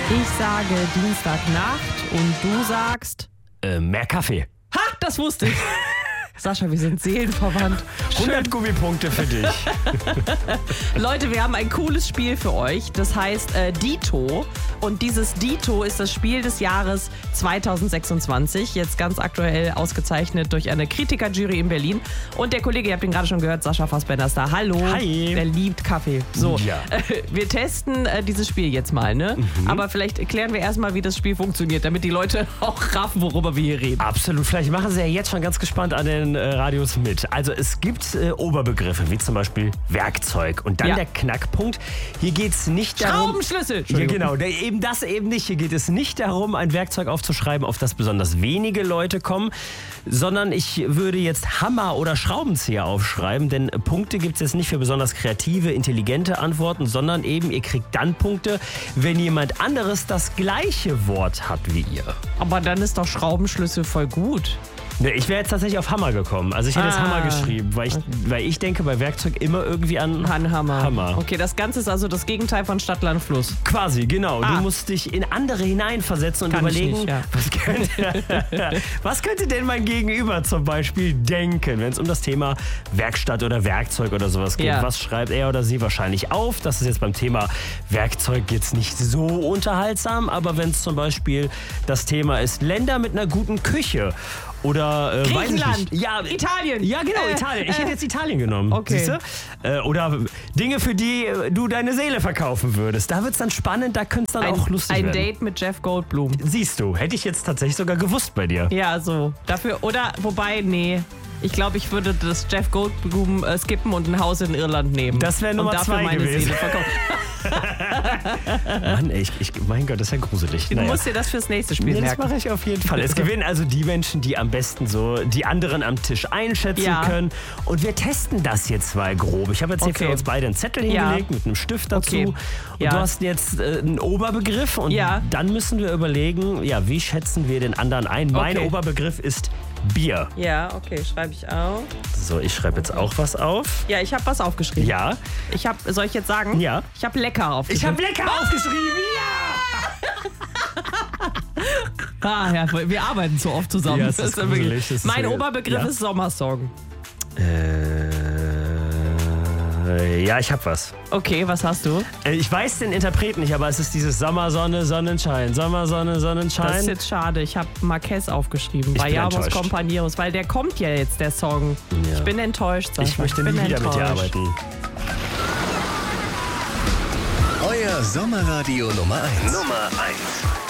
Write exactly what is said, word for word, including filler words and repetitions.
Ich sage Dienstagnacht und du sagst... Äh, mehr Kaffee. Ha, das wusste ich. Sascha, wir sind seelenverwandt. hundert Gummipunkte für dich. Leute, wir haben ein cooles Spiel für euch. Das heißt äh, Dito. Und dieses Dito ist das Spiel des Jahres zweitausendsechsundzwanzig. Jetzt ganz aktuell ausgezeichnet durch eine Kritikerjury in Berlin. Und der Kollege, ihr habt ihn gerade schon gehört, Sascha Fassbender ist da. Hallo. Hi. Der liebt Kaffee. So, ja. äh, wir testen äh, dieses Spiel jetzt mal, ne? Mhm. Aber vielleicht erklären wir erstmal, wie das Spiel funktioniert, damit die Leute auch raffen, worüber wir hier reden. Absolut. Vielleicht machen sie ja jetzt schon ganz gespannt an den äh, Radios mit. Also es gibt äh, Oberbegriffe, wie zum Beispiel Werkzeug. Und dann Ja. der Knackpunkt. Hier geht es nicht darum... Schraubenschlüssel. Ja, genau. Der, eben das eben nicht. Hier geht es nicht darum, ein Werkzeug aufzuschreiben, auf das besonders wenige Leute kommen, sondern ich würde jetzt Hammer oder Schraubenzieher aufschreiben, denn Punkte gibt es jetzt nicht für besonders kreative, intelligente Antworten, sondern eben, ihr kriegt dann Punkte, wenn jemand anderes das gleiche Wort hat wie ihr. Aber dann ist doch Schraubenschlüssel voll gut. Ne, ich wäre jetzt tatsächlich auf Hammer gekommen. Also ich hätte jetzt Ah. Hammer geschrieben, weil ich, weil ich denke bei Werkzeug immer irgendwie an Hammer. Hammer. Okay, das Ganze ist also das Gegenteil von Stadt, Land, Fluss. Quasi, genau. Ah. Du musst dich in andere hineinversetzen und Kann ich überlegen, nicht, ja. was, könnte, was könnte denn mein Gegenüber zum Beispiel denken, wenn es um das Thema Werkstatt oder Werkzeug oder sowas geht. Ja. Was schreibt er oder sie wahrscheinlich auf? Das ist jetzt beim Thema Werkzeug jetzt nicht so unterhaltsam, aber wenn es zum Beispiel das Thema ist Länder mit einer guten Küche oder äh, weiß ich Griechenland. nicht. Ja, Italien. Ja, genau, Äh, Italien. Ich äh. hätte jetzt Italien genommen. Okay. Siehst du? Äh, oder Dinge, für die äh, du deine Seele verkaufen würdest. Da wird es dann spannend, da könnte es dann Ein, auch lustig ein werden. Date mit Jeff Goldblum. Siehst du, hätte ich jetzt tatsächlich sogar gewusst bei dir. Ja, so. Dafür, oder, wobei, nee. Ich glaube, ich würde das Jeff Goldblum äh, skippen und ein Haus in Irland nehmen. Das wäre Nummer und dafür zwei meine gewesen. Seele verkaufen. Mann, ey, ich, ich, mein Gott, das ist ja gruselig. Du Naja. musst dir das fürs nächste Spiel Nee, das merken. mache ich auf jeden Fall. Es gewinnen also die Menschen, die am besten so die anderen am Tisch einschätzen Ja. können. Und wir testen das jetzt mal grob. Ich habe jetzt hier Okay. für uns beide einen Zettel Ja. hingelegt mit einem Stift dazu. Okay. Und Ja. du hast jetzt äh, einen Oberbegriff. Und Ja. dann müssen wir überlegen, ja, wie schätzen wir den anderen ein? Mein Okay. Oberbegriff ist Bier. Ja, okay, schreibe ich auf. So, ich schreibe jetzt auch was auf. Ja, ich habe was aufgeschrieben. Ja. Ich habe, soll ich jetzt sagen? Ja. Ich habe lecker aufgeschrieben. lecker aufgeschrieben. Ja! Ah, ja, wir arbeiten so oft zusammen. Ja, es ist ja wirklich- gruselig, das ist mein wirklich- Oberbegriff ja. ist Sommersong. Äh, ja, ich habe was. Okay, was hast du? Äh, Ich weiß den Interpreten nicht, aber es ist dieses Sommer, Sonne, Sonnenschein. Sommer, Sonne, Sonnenschein. Das ist jetzt schade. Ich habe Marquez aufgeschrieben. Ich Bei bin Jamos enttäuscht. Compañeros, weil der kommt ja jetzt, der Song. Ja. Ich bin enttäuscht, Sascha. Ich möchte bin nie wieder enttäuscht. mit dir arbeiten. Euer Sommerradio Nummer eins. Nummer eins.